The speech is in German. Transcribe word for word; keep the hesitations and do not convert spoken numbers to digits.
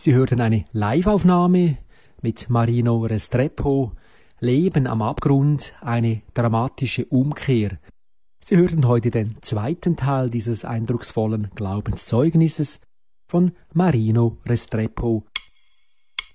Sie hörten eine Live-Aufnahme mit Marino Restrepo, Leben am Abgrund, eine dramatische Umkehr. Sie hörten heute den zweiten Teil dieses eindrucksvollen Glaubenszeugnisses von Marino Restrepo